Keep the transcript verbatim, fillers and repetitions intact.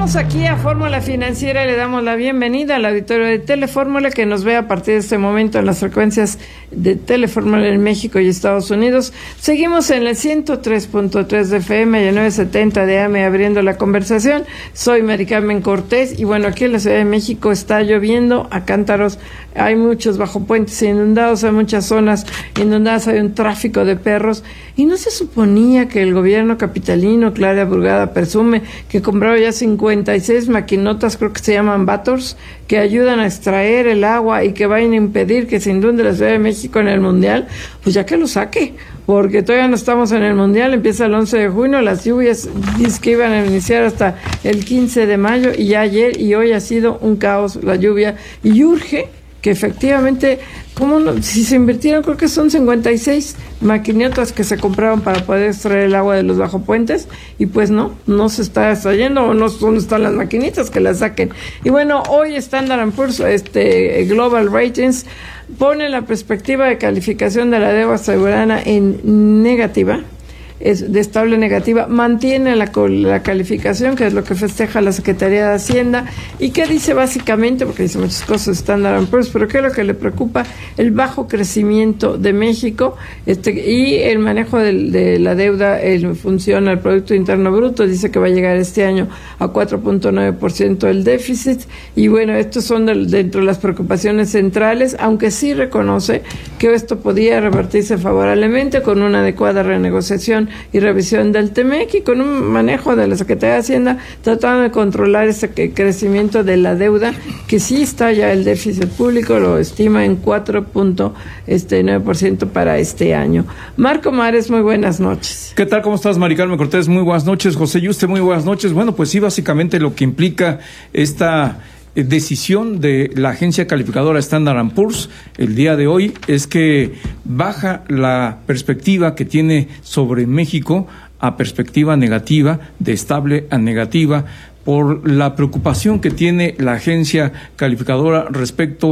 Estamos aquí a Fórmula Financiera y le damos la bienvenida al auditorio de Telefórmula que nos ve a partir de este momento en las frecuencias de Telefórmula en México y Estados Unidos. Seguimos en el ciento tres punto tres de F M y el novecientos setenta de A M abriendo la conversación. Soy Mari Carmen Cortés y bueno, aquí en la Ciudad de México está lloviendo a cántaros. Hay muchos bajopuentes inundados, hay muchas zonas inundadas, hay un tráfico de perros y no se suponía que el gobierno capitalino, Clara Brugada, presume que compraba ya cincuenta y seis maquinotas, creo que se llaman Vators, que ayudan a extraer el agua y que vayan a impedir que se inunde la Ciudad de México en el Mundial, pues ya que lo saque, porque todavía no estamos en el Mundial, empieza el once de junio, las lluvias dice que iban a iniciar hasta el quince de mayo y ya ayer y hoy ha sido un caos la lluvia y urge que efectivamente, ¿cómo no? Si se invirtieron, creo que son cincuenta y seis maquinotas que se compraron para poder extraer el agua de los bajopuentes, y pues no, no se está extrayendo, o no, ¿dónde están las maquinitas que las saquen? Y bueno, hoy Standard and Poor's, este, Global Ratings, pone la perspectiva de calificación de la deuda soberana en negativa, es de estable negativa, mantiene la, la calificación, que es lo que festeja la Secretaría de Hacienda, y que dice básicamente, porque dice muchas cosas Standard and Poor's, pero que es lo que le preocupa, el bajo crecimiento de México este y el manejo de, de la deuda en función al Producto Interno Bruto. Dice que va a llegar este año a cuatro punto nueve por ciento el déficit, y bueno, estos son de, dentro de las preocupaciones centrales, aunque sí reconoce que esto podía revertirse favorablemente con una adecuada renegociación y revisión del T M E C y con un manejo de la Secretaría de Hacienda tratando de controlar ese crecimiento de la deuda, que sí está ya el déficit público, lo estima en cuatro punto nueve por ciento para este año. Marco Mares, muy buenas noches. ¿Qué tal? ¿Cómo estás, Mari Carmen Cortés? Muy buenas noches. José Yuste, muy buenas noches. Bueno, pues sí, básicamente lo que implica esta decisión de la agencia calificadora Standard and Poor's el día de hoy es que baja la perspectiva que tiene sobre México a perspectiva negativa, de estable a negativa, por la preocupación que tiene la agencia calificadora respecto